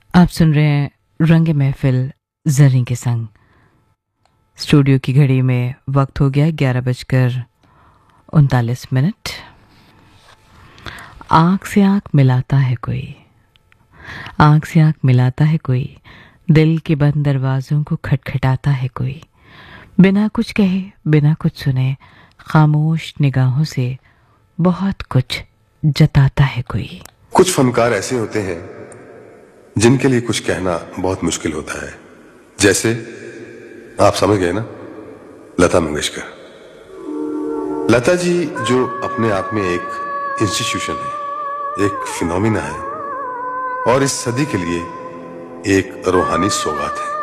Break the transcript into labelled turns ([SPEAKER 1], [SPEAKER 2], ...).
[SPEAKER 1] आप सुन रहे हैं रंग महफिल जरी के संग। स्टूडियो की घड़ी में वक्त हो गया 11:39। आंख से आंख मिलाता है कोई, आंख से आंख मिलाता है कोई, दिल के बंद दरवाजों को खटखटाता है कोई, बिना कुछ कहे बिना कुछ सुने खामोश निगाहों से बहुत कुछ जताता है कोई।
[SPEAKER 2] कुछ फनकार ऐसे होते हैं जिनके लिए कुछ कहना बहुत मुश्किल होता है। जैसे आप समझ गए ना, लता मंगेशकर। लता जी जो अपने आप में एक इंस्टीट्यूशन है, एक फिनोमिना है और इस सदी के लिए एक रूहानी सौगात है।